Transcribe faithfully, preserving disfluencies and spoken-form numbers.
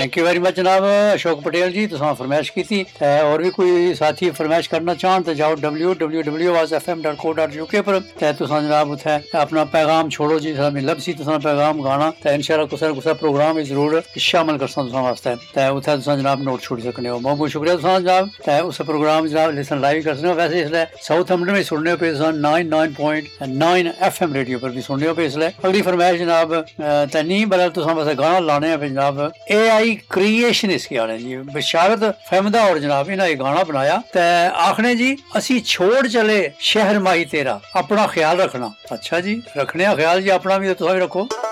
Thank you very much जनाब अशोक पटेल जी, तुसां फरमाइश की थी। और भी कोई साथी फरमाइश करना चाहन तो जाओ डब्ल्यू डब्ल्यू डब्ल्यू आवाज F M dot co dot U के पर तुसां जनाब उत्थे अपना पैगाम छोड़ो जी, सामी लबसी तुसां पैगाम गाना ते इंशाल्लाह कुछ ना कुछ प्रोग्राम जरूर शामिल करसां तुसां वास्ते ते उत्थे तुसां जनाब नोट छोड़ी सकने हो। बहुत बहुत शुक्रिया तुसां जनाब ते उस प्रोग्राम जनाब लिसन लाइव कर सकने हो। वैसे इसलिए साउथ हम्पटन में सुनने पे तुसां nine nine point nine F M radio पर भी सुनने हो पे। इसलिए अगली फरमाइश जनाब ते नहीं बल्कि तुसां बस गाना लाने हैं जनाब ए आई क्रिएशनिस्ट के आने जी बशारत फहमदा और जनाब इन्हें ये गाना बनाया ते आखने जी असी छोड़ चले शहर माही तेरा अपना ख्याल रखना। अच्छा जी रखने ख्याल जी अपना भी तो तुम भी रखो।